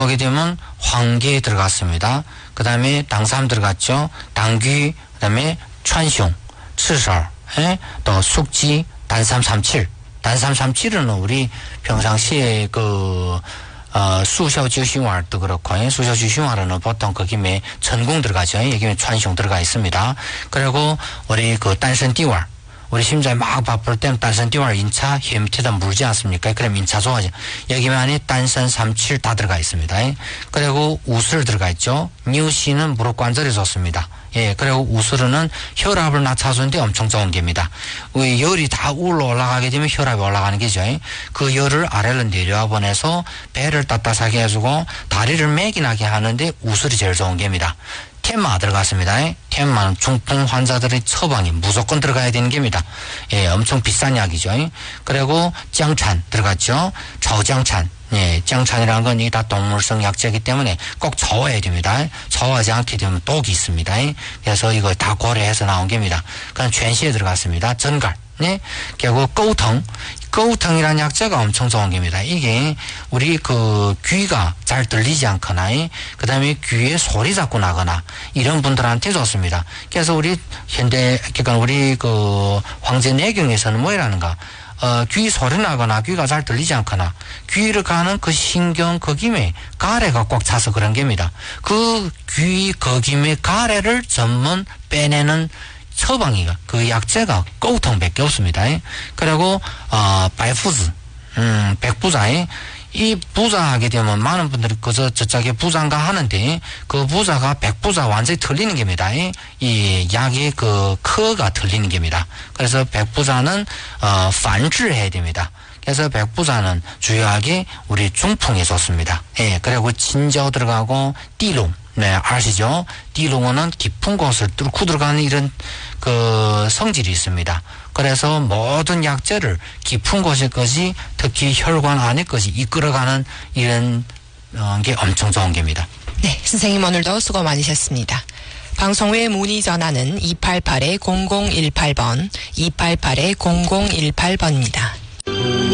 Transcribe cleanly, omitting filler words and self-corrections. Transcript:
보게 되면 황계 들어갔습니다. 그 다음에 당삼 들어갔죠. 당귀, 그 다음에川芎, 츠설, 또 숙지, 단삼삼칠. 단삼삼칠은 우리 평상시에 수셔주시왈도 그렇고, 수셔주시왈은 보통 그 김에 전궁 들어가죠. 여기에川芎들어가 있습니다. 그리고 우리 단参地丸. 우리 심장이 막 바쁠 때는 단参地丸 인차 혀 밑에다 물지 않습니까? 그럼 인차 좋아져. 여기만 안에 단参37 다 들어가 있습니다. 그리고 우술 들어가 있죠. 뉴시는 무릎 관절에 좋습니다. 예, 그리고 우술은 혈압을 낮춰주는데 엄청 좋은 겁니다. 열이 다 우로 올라가게 되면 혈압이 올라가는 게죠. 그 열을 아래로 내려와 보내서 배를 따뜻하게 해주고 다리를 매긴하게 하는데 우술이 제일 좋은 겁니다. 텐마 들어갔습니다. 텐마는 중풍 환자들의 처방이 무조건 들어가야 되는 겁니다. 예, 엄청 비싼 약이죠. 그리고 姜찬 들어갔죠. 저姜찬. 예, 姜찬이라는 건 이게 다 동물성 약재이기 때문에 꼭 저어야 됩니다. 저어하지 않게 되면 독이 있습니다. 그래서 이거 다 고려해서 나온 겁니다. 그럼全시에 들어갔습니다. 전갈. 네. 그리고 거우텅이라는 약재가 엄청 좋은 겁니다. 이게 우리 귀가 잘 들리지 않거나, 그 다음에 귀에 소리 자꾸 나거나, 이런 분들한테 좋습니다. 그래서 우리 그러니까 우리 황제 내경에서는 뭐라는가, 귀 소리 나거나, 귀가 잘 들리지 않거나, 귀를 가는 그 신경 거김에 가래가 꽉 차서 그런 겁니다. 그 귀 거김의 가래를 전문 빼내는 처방이가 그 약재가 거우텅밖에 없습니다. 그리고 바이푸즈, 백부자에 이 부자하게 되면 많은 분들이 저쪽에 부자인가 하는데 그 부자가 백부자 완전히 틀리는 겁니다. 이 약의 커가 틀리는 겁니다. 그래서 백부자는 반질해야 됩니다. 그래서 백부자는 주요하게 우리 중풍에 좋습니다. 예, 그리고 진저 들어가고 띠롱. 네, 아시죠? 띠롱어는 깊은 곳을 뚫고 들어가는 이런 성질이 있습니다. 그래서 모든 약재를 깊은 곳에까지 특히 혈관 안에까지 이끌어가는 이런 게 엄청 좋은 겁니다. 네, 선생님 오늘도 수고 많으셨습니다. 방송 외 문의 전화는 288-0018번, 288-0018번입니다.